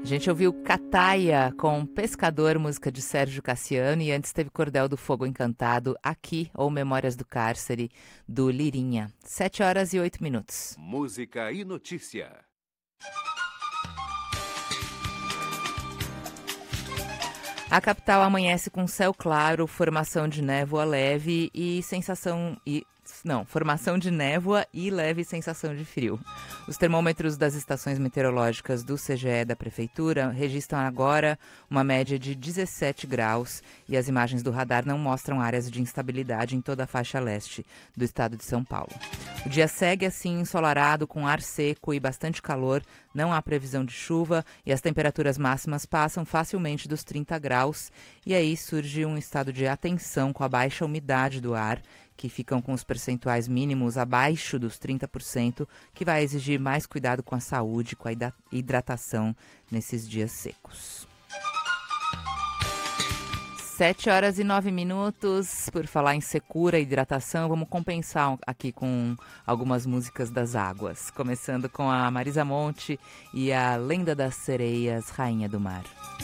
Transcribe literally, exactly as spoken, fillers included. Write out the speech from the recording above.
A gente ouviu Cataia com Pescador, música de Sérgio Cassiano, e antes teve Cordel do Fogo Encantado, Aqui, ou Memórias do Cárcere, do Lirinha. Sete horas e oito minutos. Música e notícia. A capital amanhece com céu claro, formação de névoa leve e sensação... E, não, formação de névoa e leve sensação de frio. Os termômetros das estações meteorológicas do C G E da Prefeitura registram agora uma média de dezessete graus e as imagens do radar não mostram áreas de instabilidade em toda a faixa leste do estado de São Paulo. O dia segue assim ensolarado, com ar seco e bastante calor, não há previsão de chuva e as temperaturas máximas passam facilmente dos trinta graus. E aí surge um estado de atenção com a baixa umidade do ar, que ficam com os percentuais mínimos abaixo dos trinta por cento, que vai exigir mais cuidado com a saúde, com a hidratação nesses dias secos. Sete horas e nove minutos. Por falar em secura e hidratação, vamos compensar aqui com algumas músicas das águas. Começando com a Marisa Monte e a Lenda das Sereias, Rainha do Mar.